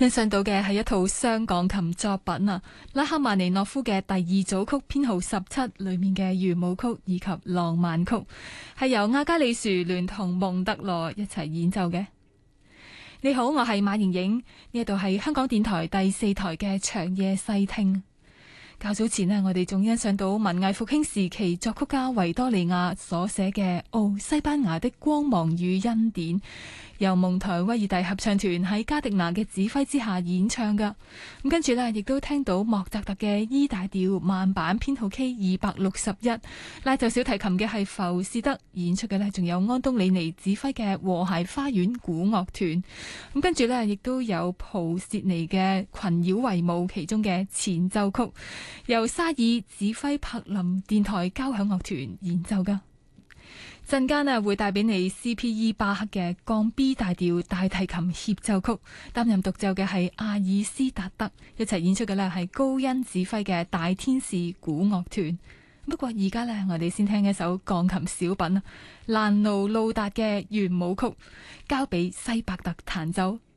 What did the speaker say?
欣賞到嘅係一套雙鋼琴作品啊，拉赫曼尼諾夫嘅第二組曲編號17裏面嘅圓舞曲以及浪漫曲，係由阿加里殊聯同蒙特羅一齊演奏嘅。你好，我係馬瑩瑩，呢度係香港電台第4台嘅長夜細聽。較早前我哋仲欣賞到文藝復興時期作曲家維多利亞所寫嘅《西班牙的光芒與恩典》，由蒙台威爾第合唱團喺加迪拿嘅指揮之下演唱噶。咁跟住亦都聽到莫扎特嘅 E 大調慢板編號 K261，拉奏小提琴嘅係浮士德，演出嘅仲有安東尼尼指揮嘅和諧花園古樂團。咁跟住亦都有普契尼嘅群妖維舞其中嘅前奏曲，由沙爾指揮柏林電台交響樂團演奏噶。陣間會帶俾你 C.P.E. 巴克嘅降 B 大調大提琴協奏曲，擔任獨奏嘅係阿爾斯達德，一齊演出嘅係高恩指揮嘅大天使古樂團。不過而家我哋先聽一首鋼琴小品蘭奴路達嘅圓舞曲，交俾西伯特彈奏。